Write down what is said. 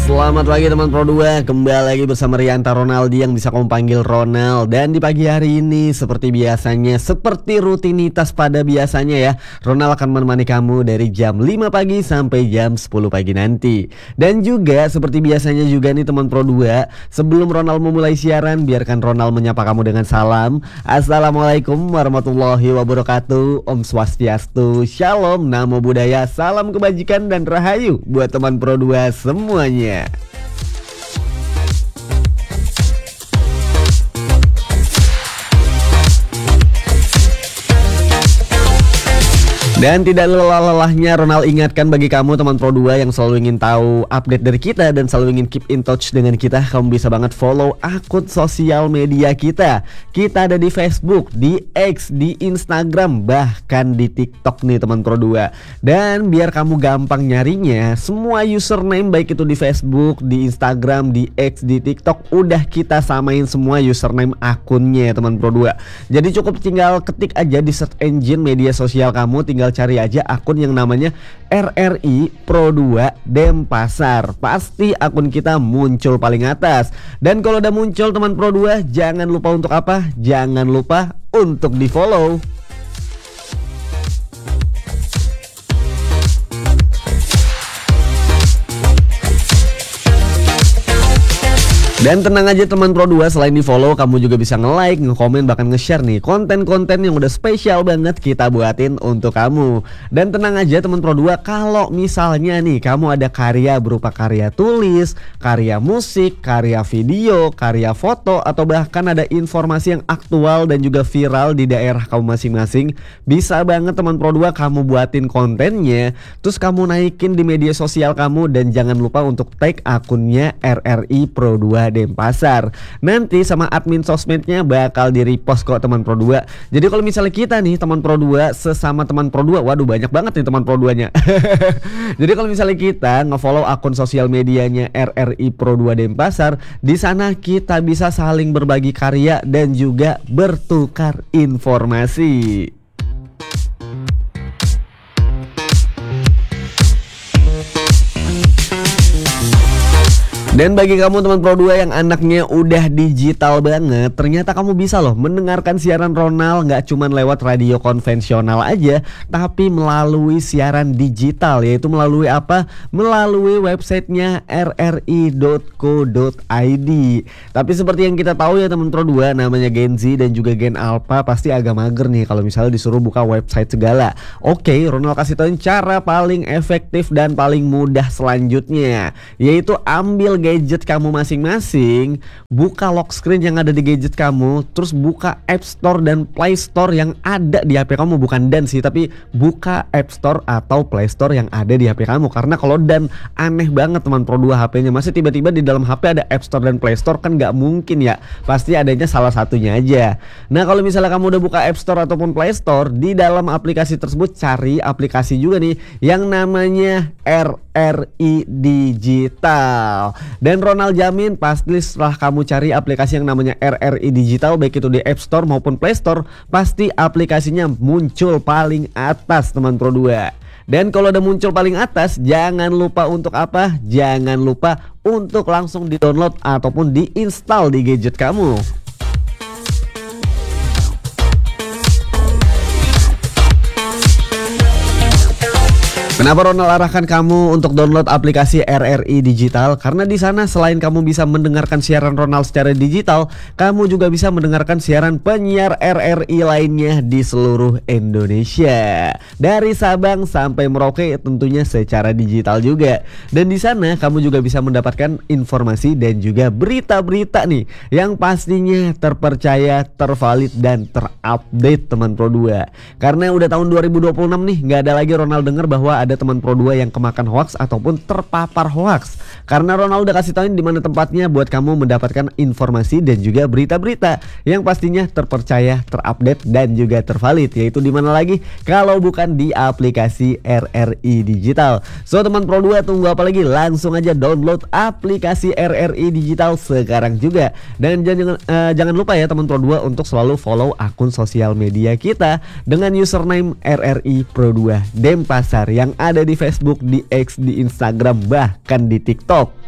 Selamat pagi teman Pro 2, kembali lagi bersama Rianta Ronaldi yang bisa kamu panggil Ronald. Dan di pagi hari ini seperti biasanya, seperti rutinitas pada biasanya ya, Ronald akan menemani kamu dari jam 5 pagi sampai jam 10 pagi nanti. Dan juga seperti biasanya juga nih teman Pro 2, sebelum Ronald memulai siaran, biarkan Ronald menyapa kamu dengan salam. Assalamualaikum warahmatullahi wabarakatuh. Om Swastiastu, Shalom, Namo Buddhaya, salam kebajikan dan rahayu buat teman Pro 2 semuanya. Dan tidak lelah-lelahnya Ronald ingatkan bagi kamu teman Pro 2 yang selalu ingin tahu update dari kita dan selalu ingin keep in touch dengan kita, kamu bisa banget follow akun sosial media kita. Kita ada di Facebook, di X, di Instagram, bahkan di TikTok nih teman Pro 2. Dan biar kamu gampang nyarinya, semua username baik itu di Facebook, di Instagram, di X, di TikTok, udah kita samain semua username akunnya teman Pro 2. Jadi cukup tinggal ketik aja di search engine media sosial kamu, tinggal cari aja akun yang namanya RRI Pro 2 Denpasar. Pasti akun kita muncul paling atas. Dan kalau udah muncul teman Pro 2, jangan lupa untuk apa? Jangan lupa untuk di follow. Dan tenang aja teman Pro 2, selain di follow, kamu juga bisa nge-like, nge-komen, bahkan nge-share nih konten-konten yang udah spesial banget kita buatin untuk kamu. Dan tenang aja teman Pro 2, kalau misalnya nih kamu ada karya berupa karya tulis, karya musik, karya video, karya foto, atau bahkan ada informasi yang aktual dan juga viral di daerah kamu masing-masing, bisa banget teman Pro 2 kamu buatin kontennya, terus kamu naikin di media sosial kamu, dan jangan lupa untuk tag akunnya RRI Pro 2 Denpasar. Nanti sama admin sosmednya bakal di repost kok teman Pro 2. Jadi kalau misalnya kita nih teman Pro 2 sesama teman Pro 2, waduh banyak banget nih teman Pro 2 nya. Jadi kalau misalnya kita nge-follow akun sosial medianya RRI Pro 2 Denpasar, di sana kita bisa saling berbagi karya dan juga bertukar informasi. Dan bagi kamu teman Pro 2 yang anaknya udah digital banget, ternyata kamu bisa loh mendengarkan siaran Ronald nggak cuman lewat radio konvensional aja, tapi melalui siaran digital, yaitu melalui apa? Melalui websitenya rri.co.id. Tapi seperti yang kita tahu ya teman Pro 2, namanya Gen Z dan juga Gen Alpha pasti agak mager nih kalau misalnya disuruh buka website segala. Oke, Ronald kasih tahu cara paling efektif dan paling mudah selanjutnya, yaitu ambil gadget kamu masing-masing, buka lock screen yang ada di gadget kamu, terus buka App Store dan Play Store yang ada di HP kamu. Bukan dan sih, tapi buka App Store atau Play Store yang ada di HP kamu. Karena kalau dan aneh banget teman Pro 2 HP-nya, masih tiba-tiba di dalam HP ada App Store dan Play Store, kan nggak mungkin ya, pasti adanya salah satunya aja. Nah kalau misalnya kamu udah buka App Store ataupun Play Store, di dalam aplikasi tersebut cari aplikasi juga nih yang namanya RRI Digital. Dan Ronald jamin pasti setelah kamu cari aplikasi yang namanya RRI Digital, baik itu di App Store maupun Play Store, pasti aplikasinya muncul paling atas teman Pro 2. Dan kalau udah muncul paling atas, jangan lupa untuk apa? Jangan lupa untuk langsung di-download ataupun di-install di gadget kamu. Kenapa Ronald arahkan kamu untuk download aplikasi RRI Digital? Karena di sana selain kamu bisa mendengarkan siaran Ronald secara digital, kamu juga bisa mendengarkan siaran penyiar RRI lainnya di seluruh Indonesia. Dari Sabang sampai Merauke tentunya secara digital juga. Dan di sana kamu juga bisa mendapatkan informasi dan juga berita-berita nih yang pastinya terpercaya, tervalid dan terupdate teman Pro 2. Karena udah tahun 2026 nih, nggak ada lagi Ronald dengar bahwa ada teman Pro 2 yang kemakan hoax ataupun terpapar hoax. Karena Ronald udah kasih tauin di mana tempatnya buat kamu mendapatkan informasi dan juga berita-berita yang pastinya terpercaya, terupdate dan juga tervalid. Yaitu di mana lagi kalau bukan di aplikasi RRI Digital. So teman Pro 2 tunggu apa lagi? Langsung aja download aplikasi RRI Digital sekarang juga. Dan jangan lupa ya teman Pro 2 untuk selalu follow akun sosial media kita dengan username RRI Pro 2 Denpasar yang ada di Facebook, di X, di Instagram, bahkan di TikTok.